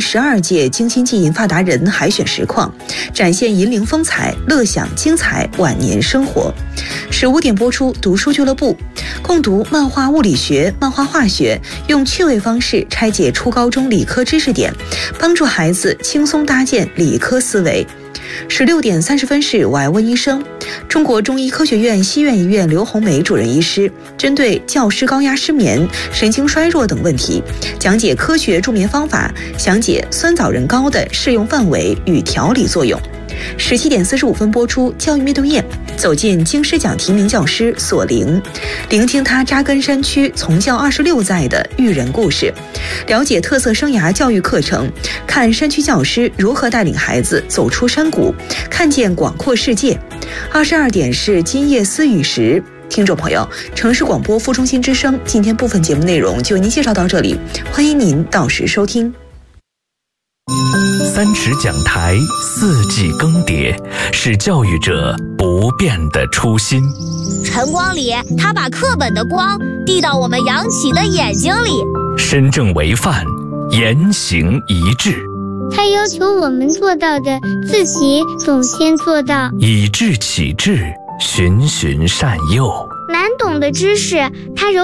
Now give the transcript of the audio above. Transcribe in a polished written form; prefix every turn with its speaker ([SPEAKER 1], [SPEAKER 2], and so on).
[SPEAKER 1] 12届京津冀银发达人海选实况，展现银龄风采，乐享精彩晚年生活。15点播出读书俱乐部，共读漫画物理学、漫画化学，用趣味方式拆解初高中理科知识点，帮助孩子轻松搭建理科思维。16点30分是我爱问医生，中国中医科学院西苑医院刘红梅主任医师针对教师高压失眠、神经衰弱等问题，讲解科学助眠方法，详解酸枣仁膏的适用范围与调理作用。17点45分播出教育面对面，走进京师奖提名教师索灵，聆听他扎根山区从教26载的育人故事，了解特色生涯教育课程，看山区教师如何带领孩子走出山谷，看见广阔世界。22点是今夜思语时，听众朋友，城市广播副中心之声今天部分节目内容就为您介绍到这里，欢迎您到时收听。
[SPEAKER 2] 3尺讲台，4季更迭，是教育者不变的初心。
[SPEAKER 3] 晨光里，他把课本的光递到我们扬起的眼睛里。
[SPEAKER 2] 身正为范，言行一致。
[SPEAKER 4] 他要求我们做到的，自己总先做到。
[SPEAKER 2] 以智启智，循循善诱。
[SPEAKER 4] 难懂的知识，他